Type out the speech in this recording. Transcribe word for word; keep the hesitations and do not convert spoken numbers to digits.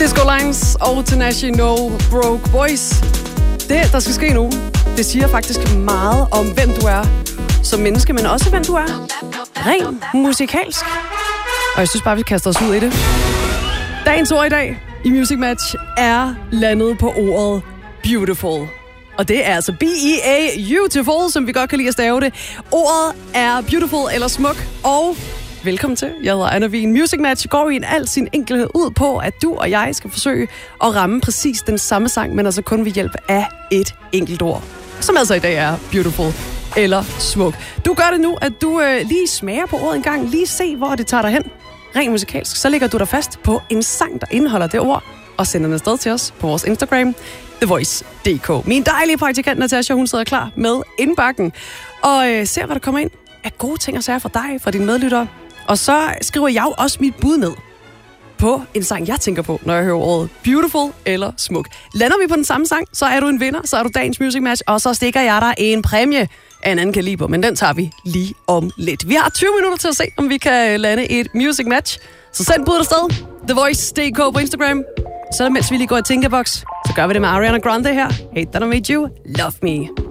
Disco Lines og Tinashe No Broke Boys. Det, der skal ske nu, det siger faktisk meget om, hvem du er som menneske, men også hvem du er rent musikalsk. Og jeg synes bare, vi kaster os ud i det. Dagens ord i dag i Music Match er landet på ordet beautiful. Og det er altså B E A beautiful, som vi godt kan lide at stave det. Ordet er beautiful eller smuk, og velkommen til. Jeg hedder Anna Wien. Music Match går i en al sin enkelhed ud på, at du og jeg skal forsøge at ramme præcis den samme sang, men altså kun ved hjælp af et enkelt ord, som altså i dag er beautiful eller smuk. Du gør det nu, at du øh, lige smager på ordet en gang, lige se, hvor det tager dig hen. Rent musikalsk, så lægger du dig fast på en sang, der indeholder det ord, og sender den afsted til os på vores Instagram, The Voice punktum d k. Min dejlige praktikant Natasha, hun sidder klar med indbakken, og øh, ser, hvad der kommer ind af gode ting og sager fra dig, fra dine medlyttere. Og så skriver jeg jo også mit bud ned på en sang, jeg tænker på, når jeg hører ordet beautiful eller smuk. Lander vi på den samme sang, så er du en vinder, så er du dagens Music Match, og så stikker jeg dig en præmie af en anden kaliber, men den tager vi lige om lidt. Vi har tyve minutter til at se, om vi kan lande et Music Match. Så send budet afsted. The Voice punktum d k på Instagram. Så mens vi lige går i tænkeboks, så gør vi det med Ariana Grande her. Hate That I Made You Love Me.